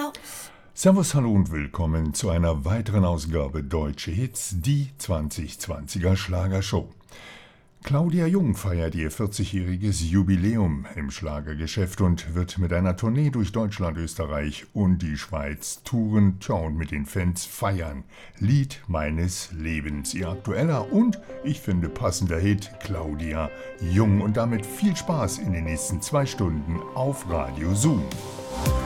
Klaus. Servus, hallo und willkommen zu einer weiteren Ausgabe Deutsche Hits, die 2020er Schlagershow. Claudia Jung feiert ihr 40-jähriges Jubiläum im Schlagergeschäft und wird mit einer Tournee durch Deutschland, Österreich und die Schweiz touren und mit den Fans feiern. Lied meines Lebens, ihr aktueller und, ich finde, passender Hit Claudia Jung. Und damit viel Spaß in den nächsten 2 Stunden auf Radio Zoom.